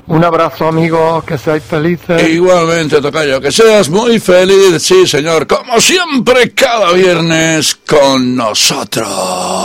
Un abrazo, amigos, que seáis felices. Igualmente, tocayo, que seas muy feliz, sí señor, como siempre, cada viernes con nosotros.